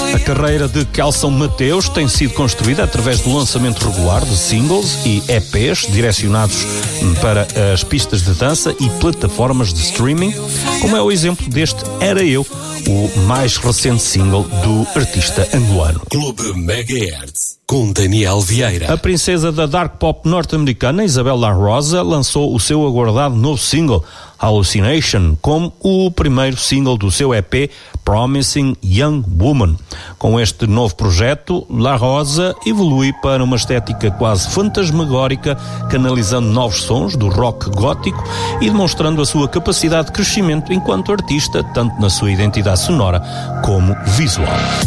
A carreira de Kelson Mateus tem sido construída através do lançamento regular de singles e EPs direcionados para as pistas de dança e plataformas de streaming, como é o exemplo deste Era Eu, o mais recente single do artista angolano. Clube Megahertz, com Daniel Vieira. A princesa da dark pop norte-americana, Isabel La Rosa, lançou o seu aguardado novo single, Hallucination, como o primeiro single do seu EP Promising Young Woman. Com este novo projeto, La Rosa evolui para uma estética quase fantasmagórica, canalizando novos sons do rock gótico e demonstrando a sua capacidade de crescimento enquanto artista, tanto na sua identidade sonora como visual.